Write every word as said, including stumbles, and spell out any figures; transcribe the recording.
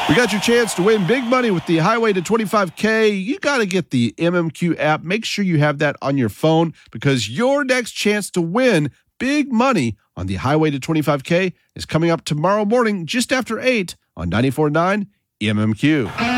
We got your chance to win big money with the Highway to twenty-five K. You got to get the M M Q app. Make sure you have that on your phone because your next chance to win big money on the Highway to twenty-five K is coming up tomorrow morning just after eight on ninety-four point nine M M Q.